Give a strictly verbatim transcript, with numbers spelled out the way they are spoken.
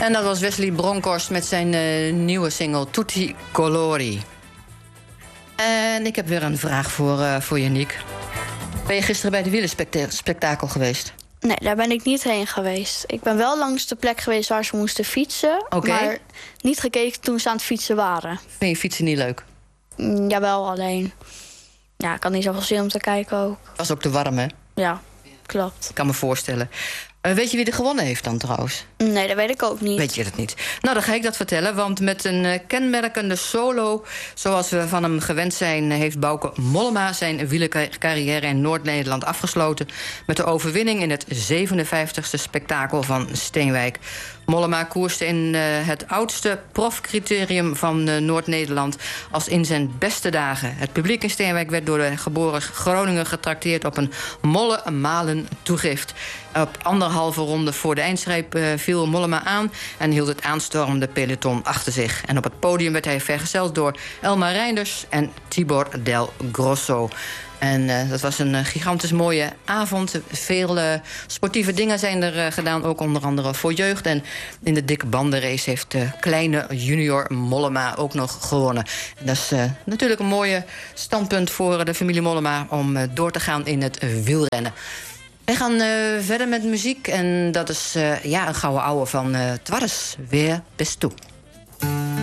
En dat was Wesley Bronkhorst met zijn uh, nieuwe single Tutti Colori. En ik heb weer een vraag voor, uh, voor Yannick. Ben je gisteren bij de wielerspektakel geweest? Nee, daar ben ik niet heen geweest. Ik ben wel langs de plek geweest waar ze moesten fietsen. Okay. Maar niet gekeken toen ze aan het fietsen waren. Vind je fietsen niet leuk? Mm, jawel, alleen... Ja, ik had niet zoveel zin om te kijken ook. Was ook te warm, hè? Ja, klopt. Ik kan me voorstellen. Uh, weet je wie er gewonnen heeft dan trouwens? Nee, dat weet ik ook niet. Weet je dat niet? Nou, dan ga ik dat vertellen. Want met een uh, kenmerkende solo, zoals we van hem gewend zijn... heeft Bauke Mollema zijn wielercarrière in Noord-Nederland afgesloten... met de overwinning in het zevenenvijftigste spektakel van Steenwijk. Mollema koerste in uh, het oudste profcriterium van uh, Noord-Nederland... als in zijn beste dagen. Het publiek in Steenwijk werd door de geboren Groninger getrakteerd... op een molle malen toegift. Op anderhalve ronde voor de eindstreep uh, viel Mollema aan... en hield het aanstormende peloton achter zich. En op het podium werd hij vergezeld door Elmar Reinders en Tibor Del Grosso. En uh, dat was een uh, gigantisch mooie avond. Veel uh, sportieve dingen zijn er uh, gedaan, ook onder andere voor jeugd. En in de dikke bandenrace heeft de uh, kleine junior Mollema ook nog gewonnen. En dat is uh, natuurlijk een mooie standpunt voor de familie Mollema... om uh, door te gaan in het uh, wielrennen. We gaan uh, verder met muziek en dat is uh, ja, een gouden ouwe van uh, Twarres. Weer best toe.